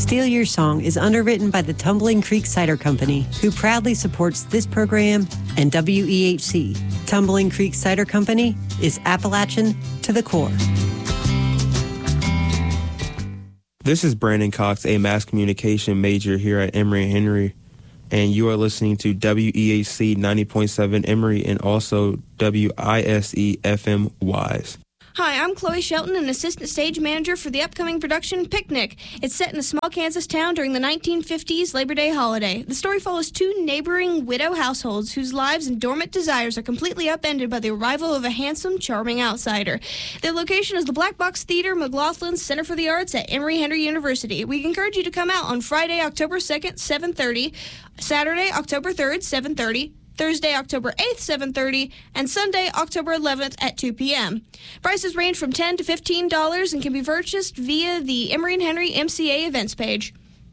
Steal Your Song is underwritten by the Tumbling Creek Cider Company, who proudly supports this program and WEHC. Tumbling Creek Cider Company is Appalachian to the core. This is Brandon Cox, a mass communication major here at Emory Henry, and you are listening to WEHC 90.7 Emory and also WISE FM Wise. Hi, I'm Chloe Shelton, an assistant stage manager for the upcoming production Picnic. It's set in a small Kansas town during the 1950s Labor Day holiday. The story follows two neighboring widow households whose lives and dormant desires are completely upended by the arrival of a handsome, charming outsider. The location is the Black Box Theater, McLaughlin Center for the Arts at Emory Henry University. We encourage you to come out on Friday, October 2nd, 7:30, Saturday, October 3rd, 7:30, Thursday, October 8th, 7:30, and Sunday, October 11th at 2 p.m. Prices range from $10 to $15 and can be purchased via the Emory and Henry MCA events page.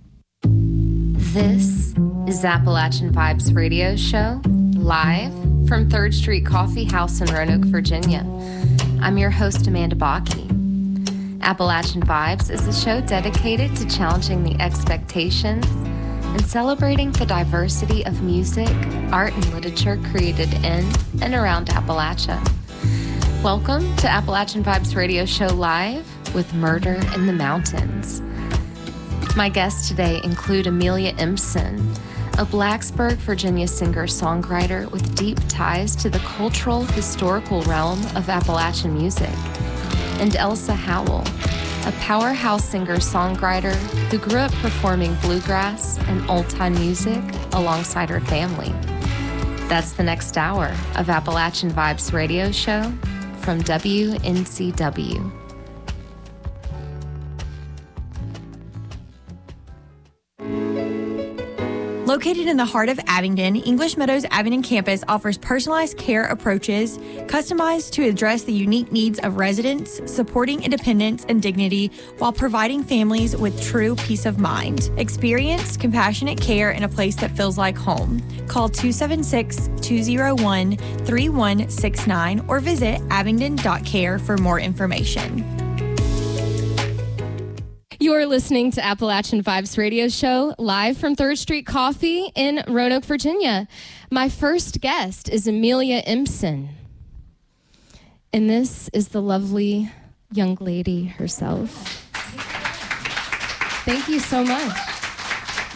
This is Appalachian Vibes Radio Show, live from 3rd Street Coffee House in Roanoke, Virginia. I'm your host, Amanda Bakke. Appalachian Vibes is a show dedicated to challenging the expectations and celebrating the diversity of music, art, and literature created in and around Appalachia. Welcome to Appalachian Vibes Radio Show Live with Murder in the Mountains. My guests today include Amelia Empson, a Blacksburg, Virginia singer-songwriter with deep ties to the cultural, historical realm of Appalachian music, and Elsa Howell, a powerhouse singer-songwriter who grew up performing bluegrass and old-time music alongside her family. That's the next hour of Appalachian Vibes Radio Show from WNCW. Located in the heart of Abingdon, English Meadows Abingdon campus offers personalized care approaches customized to address the unique needs of residents, supporting independence and dignity while providing families with true peace of mind. Experience compassionate care in a place that feels like home. Call 276-201-3169 or visit abingdon.care for more information. You're listening to Appalachian Vibes Radio Show, live from 3rd Street Coffee in Roanoke, Virginia. My first guest is Amelia Empson. And this is the lovely young lady herself. Thank you so much.